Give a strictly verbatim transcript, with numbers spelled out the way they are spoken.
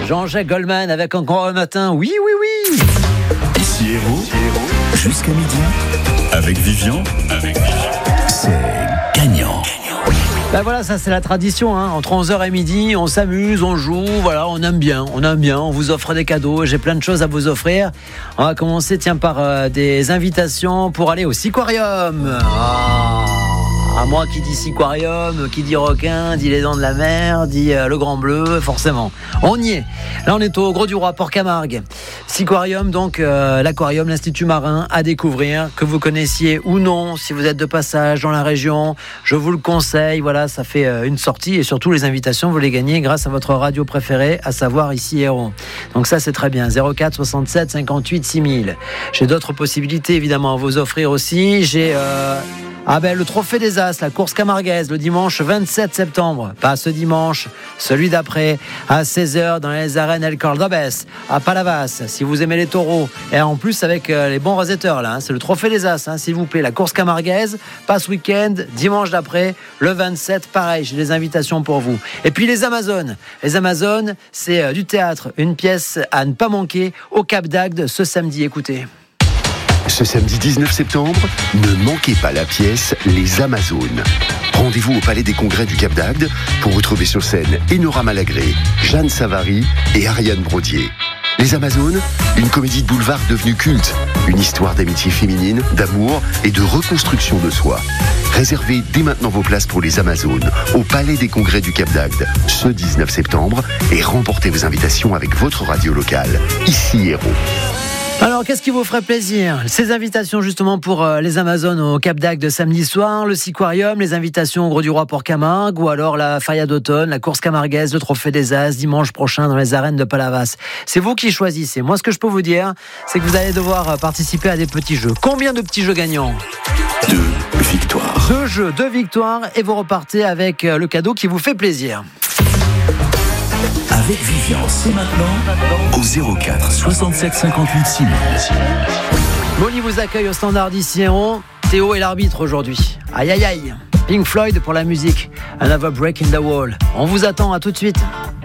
Jean-Jacques Goldman avec Encore un matin. Oui, oui, oui. Ici Héros, jusqu'à midi, avec Vivian, avec Vivian. C'est gagnant. Ben voilà, ça c'est la tradition, hein. Entre onze heures et midi, on s'amuse, on joue, voilà, on aime bien, on aime bien, on vous offre des cadeaux, j'ai plein de choses à vous offrir. On va commencer, tiens, par euh, des invitations pour aller au Siquarium. Ah, à moi qui dit Siquarium, qui dit requin, dit les dents de la mer, dit euh, le Grand Bleu, forcément. On y est. Là, on est au Gros du Roi, Port-Camargue. Siquarium, donc euh, l'aquarium, l'Institut marin à découvrir, que vous connaissiez ou non, si vous êtes de passage dans la région, je vous le conseille. Voilà, ça fait euh, une sortie et surtout les invitations, vous les gagnez grâce à votre radio préférée, à savoir ici Héros. Donc ça, c'est très bien. zéro quatre soixante-sept cinquante-huit six mille. J'ai d'autres possibilités évidemment à vous offrir aussi. J'ai euh, ah ben le Trophée des As, la course camarguaise, le dimanche vingt-sept septembre. Pas ce dimanche, celui d'après, à seize heures dans les arènes El Cordobés, à Palavas. Si vous aimez les taureaux, et en plus avec euh, les bons rasetteurs là, hein, c'est le Trophée des As, hein, s'il vous plaît. La course camarguaise, pas ce week-end, dimanche d'après, le vingt-sept, pareil, j'ai des invitations pour vous. Et puis les Amazones. Les Amazones, c'est euh, du théâtre, une pièce à ne pas manquer au Cap d'Agde ce samedi. Écoutez. Ce samedi dix-neuf septembre, ne manquez pas la pièce Les Amazones. Rendez-vous au Palais des Congrès du Cap d'Agde pour retrouver sur scène Enora Malagré, Jeanne Savary et Ariane Brodier. Les Amazones, une comédie de boulevard devenue culte, une histoire d'amitié féminine, d'amour et de reconstruction de soi. Réservez dès maintenant vos places pour Les Amazones au Palais des Congrès du Cap d'Agde ce dix-neuf septembre et remportez vos invitations avec votre radio locale, ici Héros. Alors, qu'est-ce qui vous ferait plaisir ? Ces invitations justement pour euh, les Amazones au Cap d'Agde samedi soir, le Siquarium, les invitations au Gros du Roi Port-Camargue ou alors la Faria d'automne, la course camarguaise, le Trophée des As dimanche prochain dans les arènes de Palavas. C'est vous qui choisissez. Moi, ce que je peux vous dire, c'est que vous allez devoir participer à des petits jeux. Combien de petits jeux gagnants ? Deux victoires. Deux jeux, deux victoires et vous repartez avec le cadeau qui vous fait plaisir. Avec Vivian, c'est maintenant au zéro quatre soixante-sept cinquante-huit six mille. Molly vous accueille au standard d'ici Héros. Théo est l'arbitre aujourd'hui. Aïe aïe aïe. Pink Floyd pour la musique. Another Break in the Wall. On vous attend, à tout de suite.